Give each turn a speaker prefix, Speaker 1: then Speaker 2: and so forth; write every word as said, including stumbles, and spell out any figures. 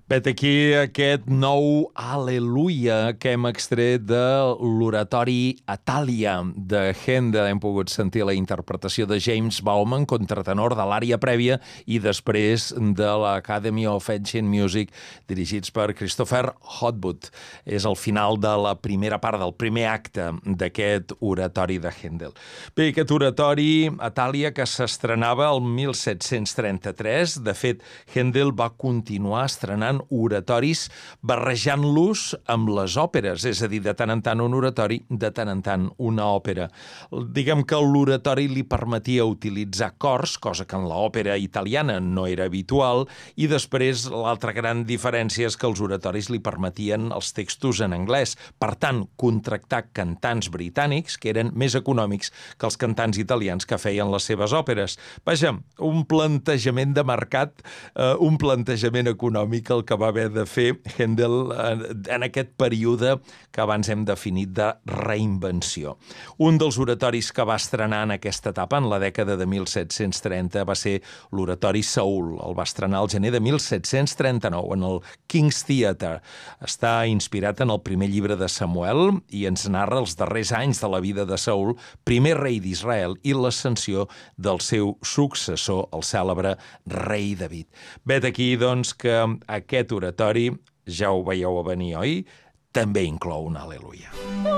Speaker 1: Vet aquí aquest nou Al·leluia que hem extret de l'oratori Atàlia de Händel. Hem pogut sentir la interpretació de James Bauman, contratenor de l'ària prèvia i després de l'Academy of Ancient Music, dirigits per Christopher Hogwood. És el final de la primera part, del primer acte d'aquest oratori de Händel. Bé, aquest oratori Atàlia que s'estrenava el mil set-cents trenta-tres. De fet, Händel va continuar estrenant oratoris barrejant-los amb les òperes, és a dir, de tant en tant un oratori, de tant en tant una òpera. Diguem que l'oratori li permetia utilitzar cors, cosa que en l'òpera italiana no era habitual, i després l'altra gran diferència és que els oratoris li permetien els textos en anglès. Per tant, contractar cantants britànics, que eren més econòmics que els cantants italians que feien les seves òperes. Vaja, un plantejament de mercat, eh, un plantejament econòmic el que va haver de fer Händel en aquest període que abans hem definit de reinvenció. Un dels oratoris que va estrenar en aquesta etapa, en la dècada de mil set-cents trenta, va ser l'oratori Saul. El va estrenar al gener de mil set-cents trenta-nou en el King's Theatre. Està inspirat en el primer llibre de Samuel i ens narra els darrers anys de la vida de Saul, primer rei d'Israel, i l'ascensió del seu successor, el cèlebre rei David. Vet aquí, doncs, que aquest oratori, ja ho veieu a venir, oi? També inclou un al·leluia.